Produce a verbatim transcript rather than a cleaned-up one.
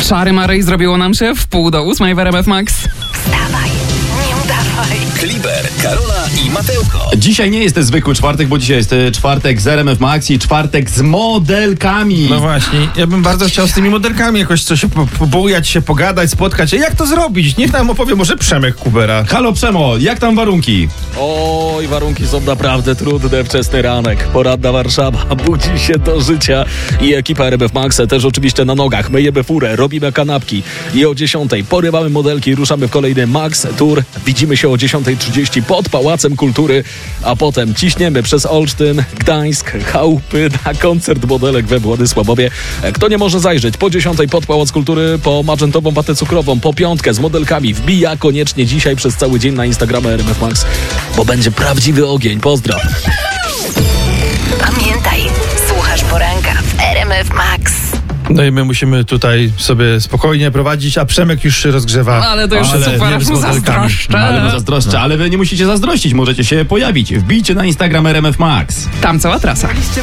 Szary Maryj zrobiło nam się w pół do ósmej w R M F Max. Wstawaj, nie udawaj. Kliber, Karola i Mateuko. Dzisiaj nie jest zwykły czwartek, bo dzisiaj jest e, czwartek z R M F Max i czwartek z modelkami. No właśnie, ja bym bardzo chciał z tymi modelkami jakoś coś po- pobujać się, pogadać, spotkać. A jak to zrobić? Niech nam opowie może Przemek Kubera. Halo Przemo, jak tam warunki? Oj, warunki są naprawdę trudne, wczesny ranek. Poradna Warszawa budzi się do życia i ekipa R M F Max też oczywiście na nogach. Myjemy furę, robimy kanapki i o dziesiątej porywamy modelki i ruszamy w kolejny Max Tour. Widzimy się o dziesiątej trzydzieści pod Pałacem Kultury, a potem ciśniemy przez Olsztyn, Gdańsk, Chałupy na koncert modelek we Władysławowie. Kto nie może zajrzeć po dziesiątej pod Pałac Kultury, po magentową watę cukrową, po piątkę z modelkami, wbija koniecznie dzisiaj przez cały dzień na Instagrama R M F Max, bo będzie prawdziwy ogień. Pozdro. Pamiętaj, słuchasz poranka w R M F Max. No i my musimy tutaj sobie spokojnie prowadzić, a Przemek już się rozgrzewa. Ale to już Ale super, nie aż z mu modelkami. zazdroszczę. Ale mu zazdroszczę, ale wy nie musicie zazdrościć, możecie się pojawić. Wbijcie na Instagram R M F Max. Tam cała trasa.